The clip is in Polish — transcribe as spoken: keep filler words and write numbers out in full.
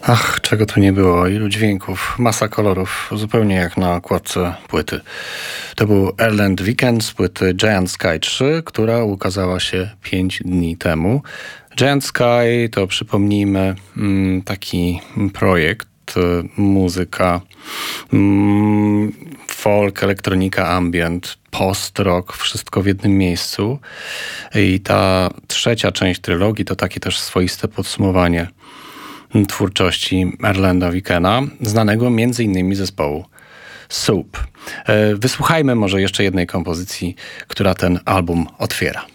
Ach, czego tu nie było, ilu dźwięków, masa kolorów, zupełnie jak na okładce płyty. To był Erland Weekend z płyty Giant Sky trzy, która ukazała się pięć dni temu. Giant Sky to, przypomnijmy, taki projekt, muzyka, folk, elektronika, ambient, post-rock, wszystko w jednym miejscu. I ta trzecia część trylogii to takie też swoiste podsumowanie twórczości Erlanda Weekenda, znanego między innymi zespołu Soup. Wysłuchajmy może jeszcze jednej kompozycji, która ten album otwiera.